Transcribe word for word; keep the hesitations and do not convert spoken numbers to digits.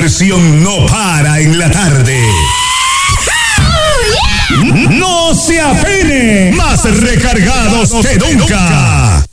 diversión no para en la tarde. No se apene, más recargados que nunca.